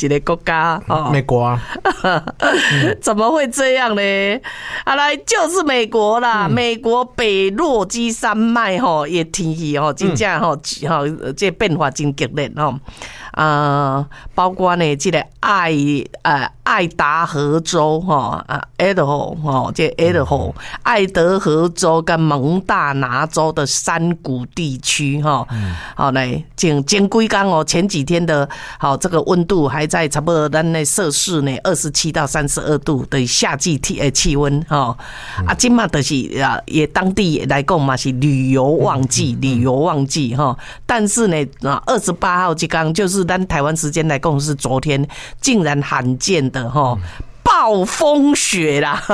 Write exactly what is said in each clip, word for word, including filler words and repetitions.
一个国家？哦， 美国啊， 怎么会这样呢？啊，来就是美国啦，嗯、美国北落基山脉吼，也天气吼，真正吼吼，这变化真激烈吼。啊，包括呢，这个爱呃爱达荷州哈啊，爱德荷哈，这爱德荷、爱德荷州跟蒙大拿州的山谷地区哈，好来前前几天哦，前几天的好这个温度还在差不多咱那摄氏呢二十七到三十二度的夏季气呃气温哈啊，今嘛就是啊也当地来讲嘛是旅游旺季，旅游旺季哈，但是呢啊二十八号这刚就是咱台湾时间来讲是昨天，竟然罕见的哈。暴风雪啦，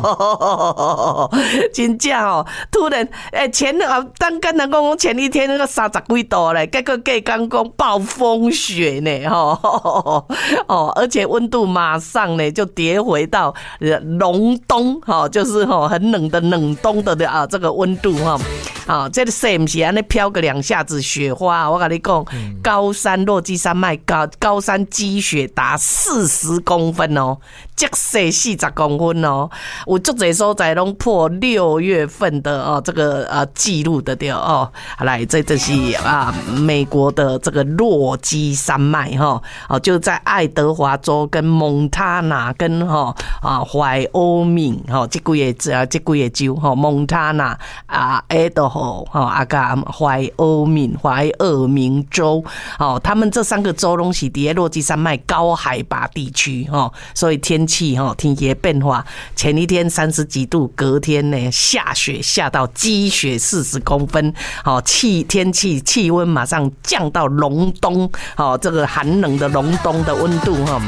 真正哦！突然，诶，前啊，当刚才讲讲前一天那个三十几度嘞，结果隔刚讲暴风雪呢，吼哦，而且温度马上呢就跌回到隆冬，哈，就是哈很冷的冷冬的啊这个温度哈，啊，这个是不是安尼飘个两下子雪花？我跟你讲，高山落基山脉高高山积雪达四十公分哦。即细四十公分哦，有足侪所在拢破六月份的哦，这个呃记录的对哦。来，这这是啊美国的这个落基山脉哈，哦就在爱德华州跟蒙塔纳跟哈啊怀俄明哈这几个啊这几个州哈，蒙塔纳啊爱德华哈啊加怀俄明怀俄明州哦，他们这三个州拢是伫落基山脉高海拔地区哈，所以天气哈天气变化，前一天三十几度，隔天呢下雪下到积雪四十公分，好气天气气温马上降到隆冬，好这个寒冷的隆冬的温度哈。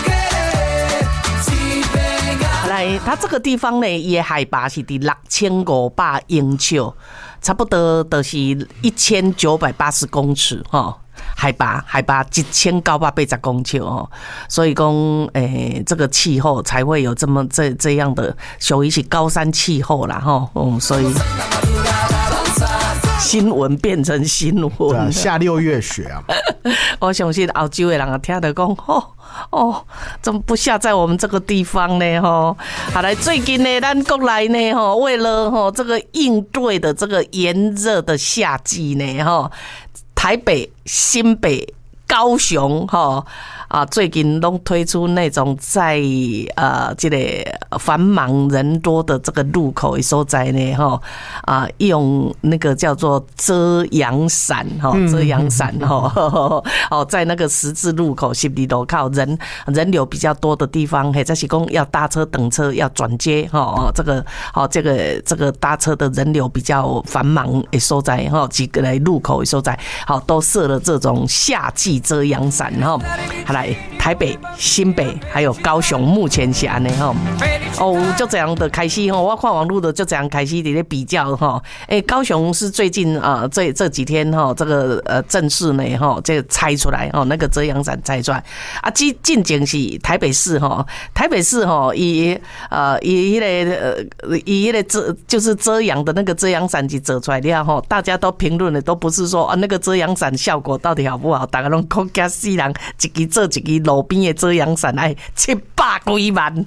来，它这个地方呢，也海拔是伫六千五百英尺，差不多都是一千九百八十公尺哈。海拔海拔一千九百八十公尺哦，所以讲诶，这个气候才会有这么这这样的，属于是高山气候啦哈，嗯，所以新闻变成新闻， 啊、下六月雪啊！ 我相信澳洲的人听得讲哦哦，怎么不下在我们这个地方呢？哈，好来，最近呢，咱国内呢，哈，为了哈这个应对的这个炎热的夏季呢，哈。台北、新北、高雄，哈啊，最近都推出那种在呃这个繁忙人多的这个路口的所在呢，哈啊，用那个叫做遮阳伞，哈，遮阳伞，哈，哦，在那个十字路口、十字路口人人流比较多的地方，或者是讲要搭车、等车、要转接，哈，哦，这个，哦，这个这个搭车的人流比较繁忙的所在，哈，几个来路口的所在，好，都设了这种夏季遮阳伞，哈，好来。台北、新北还有高雄，目前是安尼吼，哦，就这样的开始吼，我看网络的就这样开始在咧比较吼，诶，高雄是最近啊、呃、这这几天哈，这个呃正式呢哈，这个拆出来哈，那个遮阳伞拆出来啊，近近景是台北市哈，台北市哈以呃以迄个呃以迄个遮就是遮阳的那个遮阳伞去折出来了哈，大家都评论的都不是说啊那个遮阳伞效果到底好不好，大家拢讲惊死人，一支做一支。路边的遮阳伞哎，七百几万，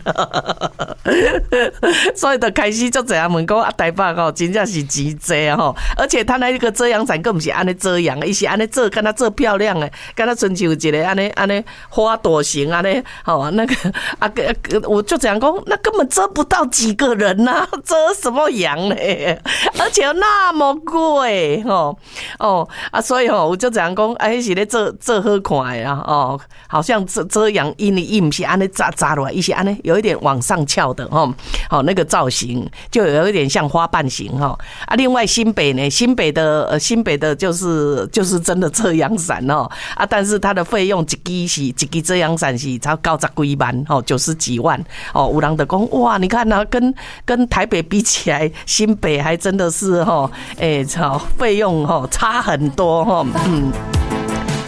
所以就开始就这样问讲啊，台北吼真正是钱济啊吼，而且他那个遮阳伞更不是安尼遮阳，伊是安尼做，跟他做漂亮的，跟他春秋一个安尼安尼花朵型安尼，哦那个啊，我就这样讲，那根本遮不到几个人呐、啊，遮什么阳嘞？而且那么贵哦哦啊，所以吼我就这样讲，哎是咧做做好看的啊哦，好像。遮遮阳，因为伊不是安尼扎扎落来，伊是安尼有一点往上翘的哈，好那个造型就有一点像花瓣型哈啊。另外新北呢，新北的呃新北的就是就是真的遮阳伞哦啊，但是它的费用一支是一支遮阳伞是才九十几万哦，九十几万哦。有人就讲哇，你看啊，跟跟台北比起来，新北还真的是哈，哎操，费用哈差很多哈，嗯。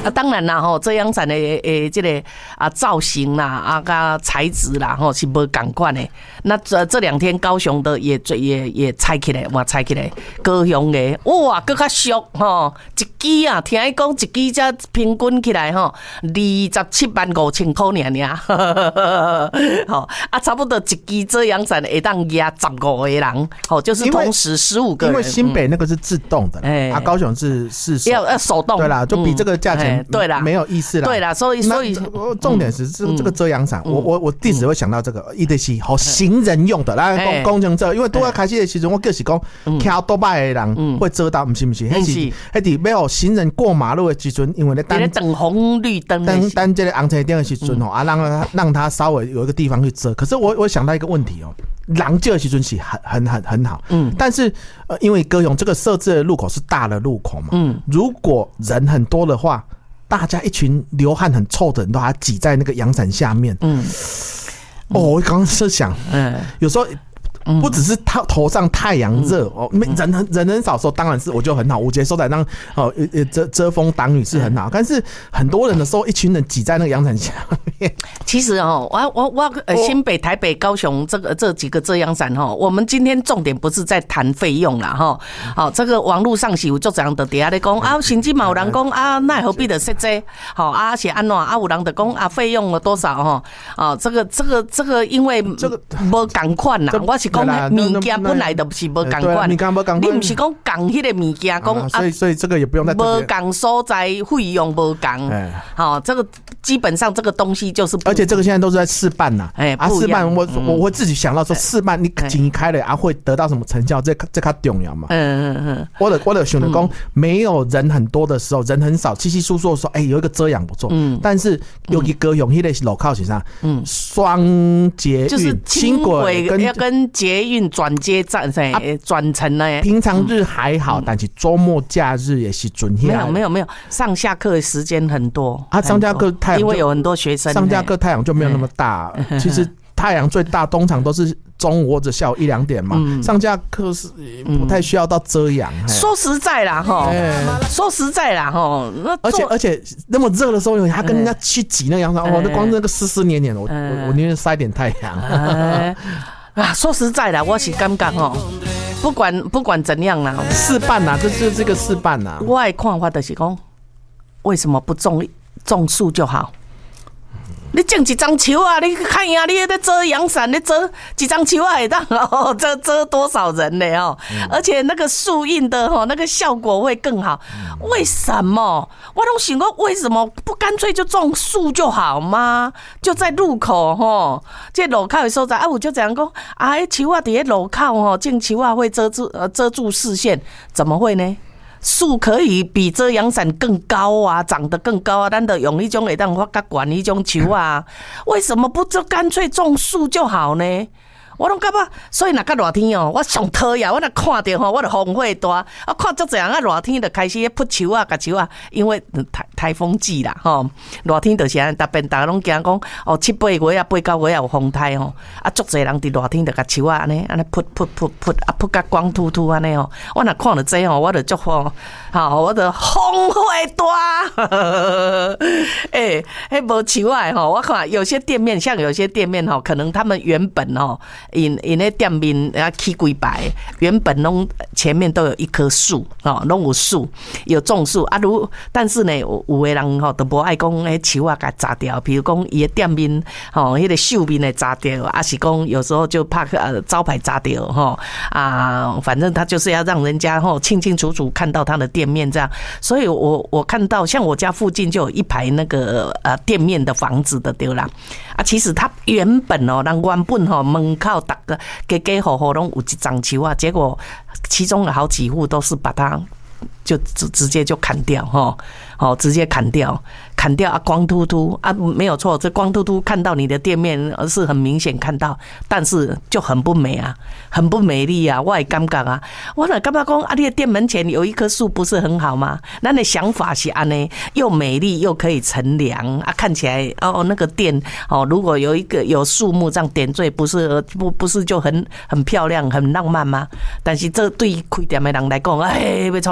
啊，当然啦吼，遮阳伞的诶，这个啊造型啦，啊甲材质啦，吼是无同款的。那这这两天高雄的也也也拆起来，哇拆起来，高雄的哇更较俗吼，一支啊，听伊讲一支才平均起来吼，二十七万五千块尔尔，吼啊，差不多一支遮阳伞会当压十五个人，吼就是同时十五个人。 因为新北那个是自动的，嗯、啊，高雄是是要要手动， 对啦，就比这个价钱、嗯、对啦没有意思啦， 对啦，所以所以重点是这、嗯、这个遮阳伞，我我我第一次会想到这个，伊就是好行人用的，来工工程者，因为拄要开始的时阵，我就是讲，骑多摆的人会遮到，不是不是，迄是迄是要行人过马路的时阵，因为咧等等红绿灯， 等等这个红绿灯的时阵哦，啊让他让他稍微有一个地方去遮。可是我我想到一个问题哦。人这个时阵是很很很很好，嗯，但是呃，因为高雄这个设置的路口是大的路口嘛，嗯，如果人很多的话，大家一群流汗很臭的人都还挤在那个阳伞下面，嗯，哦，我刚刚是想，嗯，有时候。不只是他头上太阳热哦，人很人很少的时候，当然是我就很好，我觉得收在让哦遮遮风挡雨是很好。但是很多人的时候，一群人挤在那个阳伞下面。其实哦，我我我呃，新北、台北、高雄这个这几个遮阳伞哈，我们今天重点不是在谈费用啦哈。好，这个网络上是有做这样的底下咧讲啊，甚至嘛有人讲啊，那何必的设这？好啊，是安怎啊？有人的讲啊，费用了多少哈？啊，这个这个这个，因为这个无同款啦，我是。物件本来就是无同款，你不是讲共迄个物件讲啊， 所以所以这个也不用再无共所在费用无共，好，这个基本上这个东西就是， 而且这个现在都是在试办呐，哎，啊试办我我会自己想到说试办你紧开了啊会得到什么成效，这这较重要嘛，嗯嗯嗯，我的我的想的讲没有人很多的时候，人很少，稀稀疏疏的时候，哎有一个遮阳不错，嗯，但是尤其高雄迄个路口是啥，嗯，双捷运轻轨要跟捷运转接站噻，转乘呢。 平常日还好，嗯、但是周末假日也是准。 没有没有没有，上下课的时间很多。 啊，上下课太阳因为有很多学生， 上下课太阳就没有那么大。其实太阳最大，通常都是中午或者下午一两点嘛。嗯、上下课是不太需要到遮阳。嗯、 说实在啦，哈，说实在啦，哈， 而且而且那么热的时候，还跟人家去挤那阳伞，哦，那光那个湿湿黏黏的，我我我宁愿晒点太阳。 啊，说实在的，我是感觉哦，不管不管怎样啦， 试办啦，这就是这个试办啦。 我的看法就是讲，为什么不种种树就好？你种一张树啊，你看呀，你在遮阳伞，你遮一张树啊，会当哦，遮遮多少人呢哦？嗯、而且那个树荫的哦，那个效果会更好。嗯、为什么？我都想过，为什么不干脆就种树就好吗？就在路口吼，这路口的所在啊，我就这样讲啊，树啊，伫路口吼，种树啊会遮住呃遮住视线，怎么会呢？树可以比遮阳伞更高啊，长得更高啊，咱得用一种会当发较悬一种树啊，为什么不就干脆种树就好呢？我拢感觉，所以若较热天哦，我上讨厌，我若看到吼，我就风火大，啊看足侪人啊热天就开始扑树啊，甲树啊，因为台台风季啦吼，热天就是安，特别大家拢惊讲哦七八月啊八九月啊有风台吼，啊足侪人伫热天就甲树啊安尼安尼扑扑扑扑啊扑甲光秃秃安尼吼，我若看到这吼，我就足吼，好我就风火大，诶、欸，迄无树啊吼，我看有些店面像有些店面吼，可能他们原本吼。因因那店面啊起几排，原本拢前面都有一棵树哦，拢有树，有种树啊。如但是呢，有有的人吼都无爱讲迄树啊，甲砸掉。比如讲伊的店面吼，迄个秀面的砸掉，啊是讲有时候就怕呃招牌砸掉吼啊，反正他就是要让人家吼清清楚楚看到他的店面这样。所以我我看到像我家附近就有一排那个呃店面的房子的对啦啊，其实它原本哦，人原本吼门口。大个家家户户拢有一张树啊，结果其中有好几户都是把它就直直接就砍掉哈，哦，直接砍掉，砍掉啊，光秃秃啊，没有错，这光秃秃看到你的店面是很明显看到，但是就很不美啊，很不美丽啊，我也感觉啊，我那感觉讲啊，你的店门前有一棵树不是很好吗？咱的想法是安尼，又美丽又可以乘凉啊，看起来哦那个店哦，如果有一个有树木这样点缀，不是不不是就很很漂亮很浪漫吗？但是这对开店的人来讲，哎，没错。好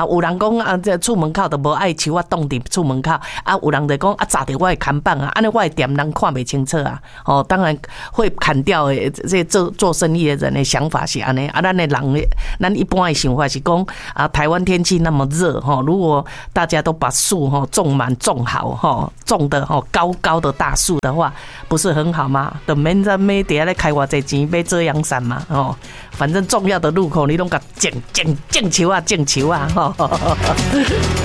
啊，有人讲啊，这出门口都无爱树啊，挡伫出门口啊，有人就讲啊，砸着我的看板啊，安尼我的店人看不清楚啊。哦，当然会砍掉的这做做生意的人的想法是安尼啊，咱的人的咱一般的想法是讲啊，台湾天气那么热哈，如果大家都把树哈种满种好哈，种的哈高高的大树的话，不是很好吗？就免在每底下来开偌济钱买遮阳伞嘛哦，反正重要的路口你拢甲种种种树啊种树啊吼。